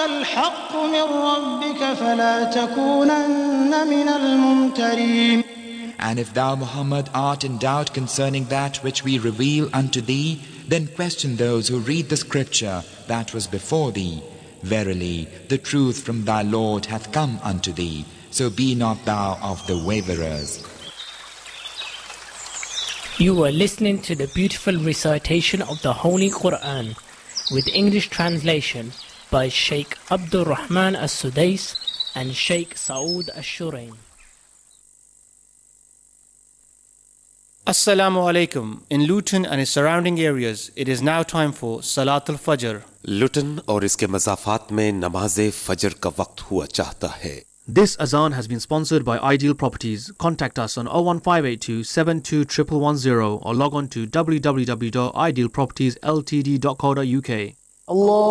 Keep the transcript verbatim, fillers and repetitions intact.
الحق من ربك فلا تكونن من الممترين. And if thou, Muhammad, art in doubt concerning that which we reveal unto thee, then question those who read the scripture that was before thee. Verily, the truth from thy Lord hath come unto thee, so be not thou of the waverers. You were listening to the beautiful recitation of the Holy Quran with English translation by Sheikh Abdul Rahman As-Sudais and Sheikh Saud Ash-Shuraim. Assalamu alaikum. In Luton and its surrounding areas, it is now time for Salat al-Fajr. Luton और इसके मज़ाफ़ात में नमाज़े फजर का वक्त हुआ चाहता है. This azan has been sponsored by Ideal Properties. Contact us on oh one five eight two seven two one one one zero or log on to w w w dot ideal properties l t d dot co dot u k. Allah